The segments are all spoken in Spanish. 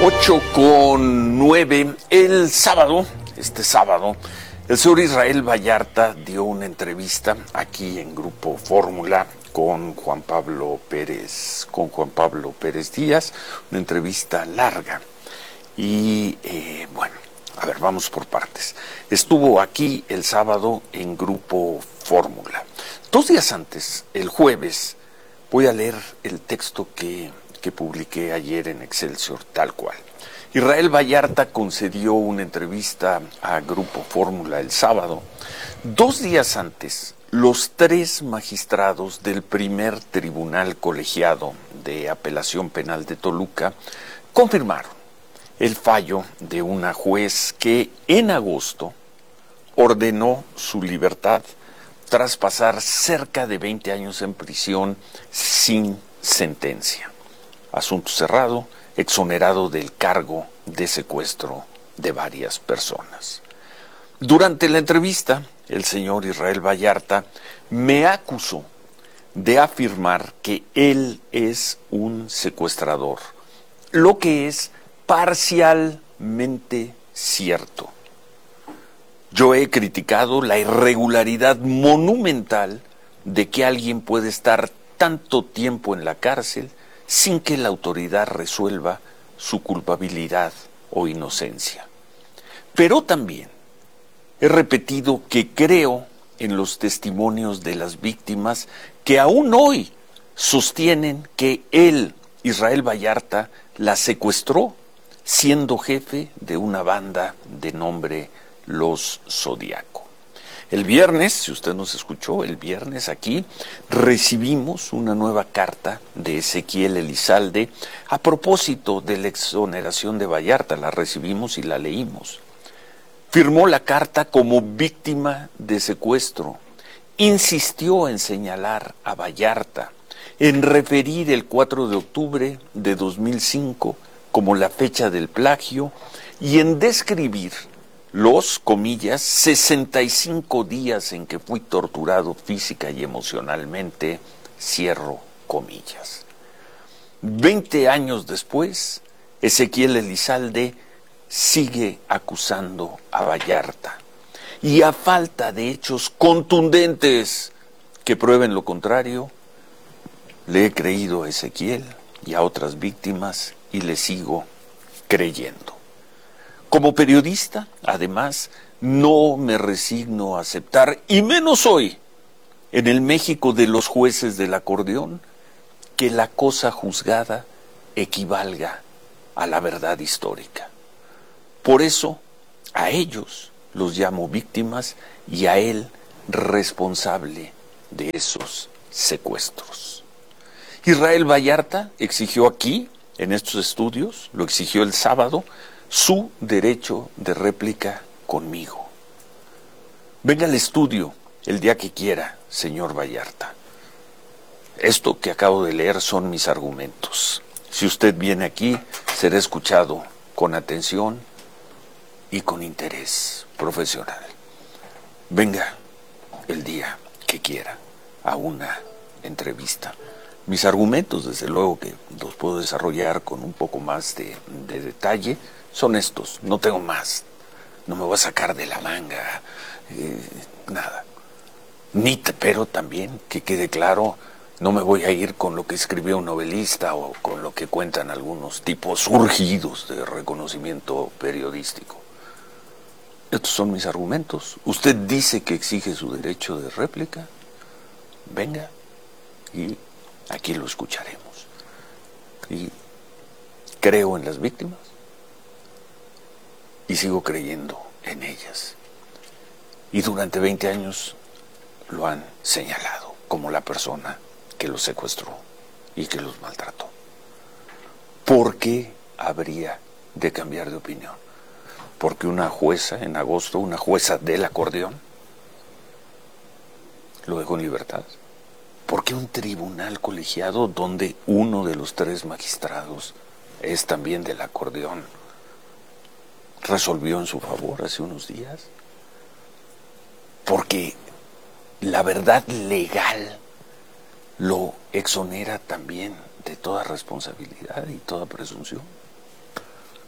8:09. Este sábado, el señor Israel Vallarta dio una entrevista aquí en Grupo Fórmula con Juan Pablo Pérez Díaz, una entrevista larga. Y bueno, a ver, vamos por partes. Estuvo aquí el sábado en Grupo Fórmula. 2 días antes, el jueves, voy a leer el texto que publiqué ayer en Excelsior, tal cual. Israel Vallarta concedió una entrevista a Grupo Fórmula el sábado. 2 días antes, los 3 magistrados del primer tribunal colegiado de apelación penal de Toluca confirmaron el fallo de una juez que en agosto ordenó su libertad tras pasar cerca de 20 años en prisión sin sentencia. Asunto cerrado, exonerado del cargo de secuestro de varias personas. Durante la entrevista, el señor Israel Vallarta me acusó de afirmar que él es un secuestrador, lo que es parcialmente cierto. Yo he criticado la irregularidad monumental de que alguien puede estar tanto tiempo en la cárcel sin que la autoridad resuelva su culpabilidad o inocencia. Pero también he repetido que creo en los testimonios de las víctimas que aún hoy sostienen que él, Israel Vallarta, la secuestró siendo jefe de una banda de nombre Los Zodiaco. El viernes, si usted nos escuchó, el viernes aquí recibimos una nueva carta de Ezequiel Elizalde a propósito de la exoneración de Vallarta. La recibimos y la leímos. Firmó la carta como víctima de secuestro. Insistió en señalar a Vallarta, en referir el 4 de octubre de 2005 como la fecha del plagio y en describir los, comillas, 65 días en que fui torturado física y emocionalmente, cierro comillas. 20 años después, Ezequiel Elizalde sigue acusando a Vallarta. Y a falta de hechos contundentes que prueben lo contrario, le he creído a Ezequiel y a otras víctimas y le sigo creyendo. Como periodista, además, no me resigno a aceptar, y menos hoy, en el México de los jueces del acordeón, que la cosa juzgada equivalga a la verdad histórica. Por eso, a ellos los llamo víctimas y a él responsable de esos secuestros. Israel Vallarta exigió aquí, en estos estudios, lo exigió el sábado, su derecho de réplica conmigo. Venga al estudio el día que quiera, señor Vallarta. Esto que acabo de leer son mis argumentos. Si usted viene aquí, será escuchado con atención y con interés profesional. Venga el día que quiera a una entrevista. Mis argumentos, desde luego que los puedo desarrollar con un poco más de detalle, son estos, no tengo más, no me voy a sacar de la manga, nada. Pero también, que quede claro, no me voy a ir con lo que escribió un novelista o con lo que cuentan algunos tipos surgidos de reconocimiento periodístico. Estos son mis argumentos. Usted dice que exige su derecho de réplica, venga y aquí lo escucharemos. Y creo en las víctimas y sigo creyendo en ellas. Y durante 20 años lo han señalado como la persona que los secuestró y que los maltrató. ¿Por qué habría de cambiar de opinión? Porque una jueza en agosto, una jueza del acordeón, lo dejó en libertad. ¿Por qué un tribunal colegiado donde uno de los 3 magistrados es también del acordeón resolvió en su favor hace unos días? Porque la verdad legal lo exonera también de toda responsabilidad y toda presunción.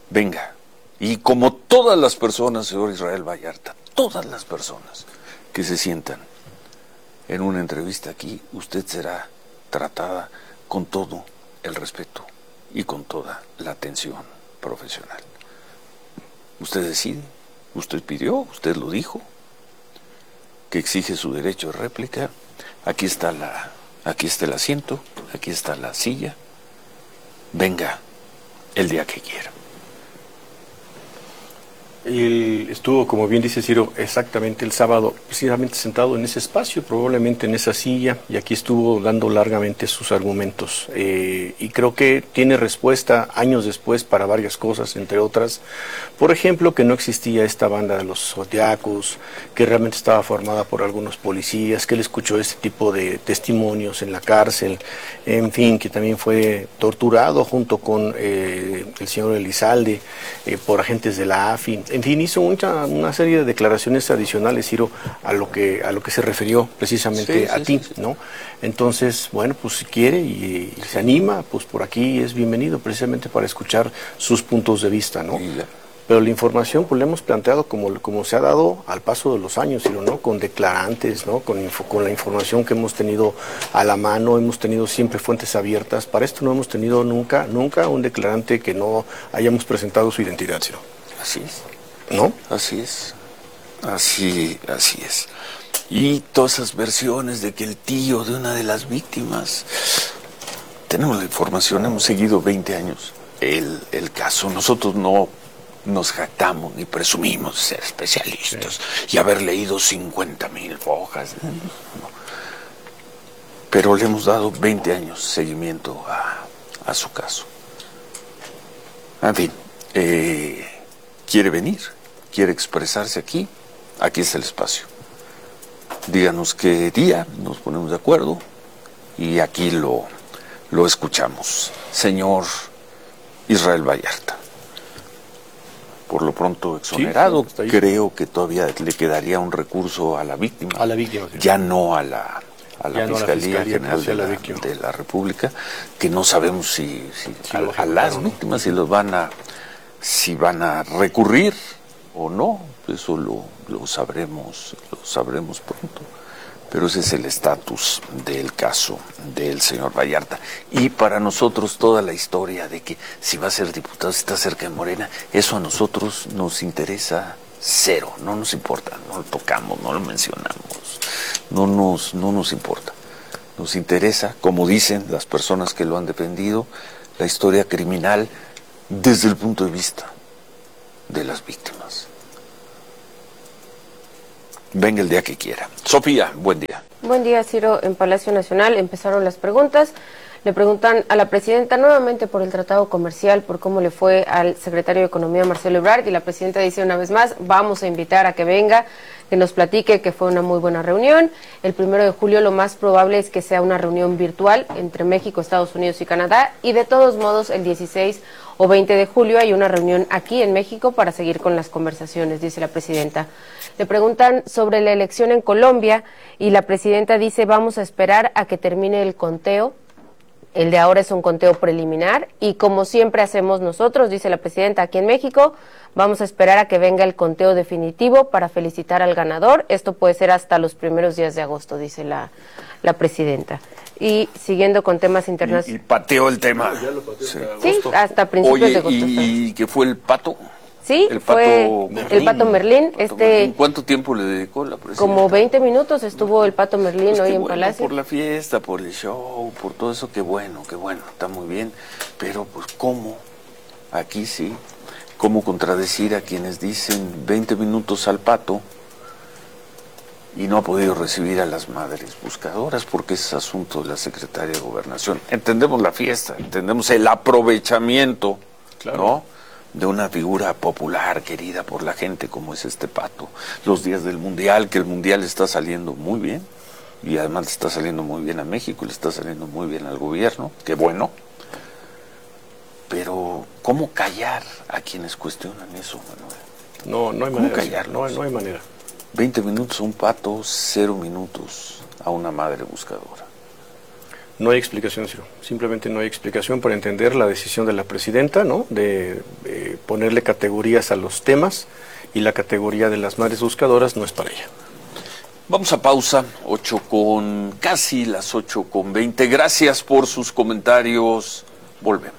venga. Y como todas las personas, señor Israel Vallarta, todas las personas que se sientan en una entrevista aquí, usted será tratada con todo el respeto y con toda la atención profesional. Usted decide, usted pidió, usted lo dijo, que exige su derecho de réplica. Aquí está el asiento, aquí está la silla. Venga el día que quiera. Él estuvo, como bien dice Ciro, exactamente el sábado, precisamente sentado en ese espacio, probablemente en esa silla, y aquí estuvo dando largamente sus argumentos. Y creo que tiene respuesta años después para varias cosas, entre otras, por ejemplo, que no existía esta banda de los zodiacos, que realmente estaba formada por algunos policías, que él escuchó este tipo de testimonios en la cárcel, en fin, que también fue torturado junto con el señor Elizalde por agentes de la AFI. En fin, hizo una serie de declaraciones adicionales, Ciro, a lo que se refirió precisamente a ti, ¿no? Entonces, bueno, pues si quiere y se anima, pues por aquí es bienvenido, precisamente para escuchar sus puntos de vista, ¿no? Pero la información, pues la hemos planteado como se ha dado al paso de los años, Ciro, ¿no? Con declarantes, ¿no? Con la información que hemos tenido a la mano, hemos tenido siempre fuentes abiertas. Para esto no hemos tenido nunca un declarante que no hayamos presentado su identidad, Ciro. Así es. ¿No? Así es. Así es. Y todas esas versiones de que el tío de una de las víctimas. Tenemos la información, hemos seguido 20 años el caso. Nosotros no nos jactamos ni presumimos de ser especialistas y haber leído 50,000 hojas. No. Pero le hemos dado 20 años seguimiento a su caso. En fin, ¿quiere venir? ¿Quiere expresarse aquí? Aquí está el espacio. Díganos qué día, nos ponemos de acuerdo y aquí lo escuchamos. Señor Israel Vallarta, por lo pronto exonerado, sí, creo que todavía le quedaría un recurso a la víctima. A la víctima, sí. Ya no a la Fiscalía General de la República, que no sabemos si a las víctimas si van a recurrir o no, eso lo sabremos pronto. Pero ese es el estatus del caso del señor Vallarta. Y para nosotros toda la historia de que si va a ser diputado, si está cerca de Morena, eso a nosotros nos interesa cero, no nos importa, no lo tocamos, no lo mencionamos, no nos importa. Nos interesa, como dicen las personas que lo han defendido, la historia criminal desde el punto de vista de las víctimas. Venga el día que quiera. Sofía, buen día. Buen día, Ciro. En Palacio Nacional empezaron las preguntas. Le preguntan a la presidenta nuevamente por el tratado comercial, por cómo le fue al secretario de Economía, Marcelo Ebrard, y la presidenta dice una vez más, vamos a invitar a que venga, que nos platique que fue una muy buena reunión. El 1 de julio lo más probable es que sea una reunión virtual entre México, Estados Unidos y Canadá, y de todos modos el 16 o 20 de julio hay una reunión aquí en México para seguir con las conversaciones, dice la presidenta. Le preguntan sobre la elección en Colombia y la presidenta dice, vamos a esperar a que termine el conteo. El de ahora es un conteo preliminar y como siempre hacemos nosotros, dice la presidenta, aquí en México, vamos a esperar a que venga el conteo definitivo para felicitar al ganador. Esto puede ser hasta los primeros días de agosto, dice la presidenta. Y siguiendo con temas internacionales. Y pateó el tema. Sí, hasta principios de agosto. ¿Y qué fue el pato? Sí, el Pato Merlín. ¿Cuánto tiempo le dedicó la presidenta? Como 20 minutos estuvo el Pato Merlín pues hoy en bueno, Palacio. Por la fiesta, por el show, por todo eso, qué bueno, está muy bien. Pero pues ¿cómo? Aquí sí, ¿cómo contradecir a quienes dicen 20 minutos al Pato y no ha podido recibir a las madres buscadoras? Porque ese es asunto de la Secretaría de Gobernación. Entendemos la fiesta, entendemos el aprovechamiento, claro, ¿no?, de una figura popular, querida por la gente como es este Pato. Los días del Mundial, que el Mundial está saliendo muy bien, y además le está saliendo muy bien a México, le está saliendo muy bien al gobierno, qué bueno. Pero, ¿cómo callar a quienes cuestionan eso, Manuel? No hay manera. ¿Cómo callarlos? No hay manera. 20 minutos a un Pato, 0 minutos a una madre buscadora. No hay explicación, Ciro. Simplemente no hay explicación para entender la decisión de la presidenta, ¿no? De ponerle categorías a los temas, y la categoría de las madres buscadoras no es para ella. Vamos a pausa, casi las 8:20. Gracias por sus comentarios. Volvemos.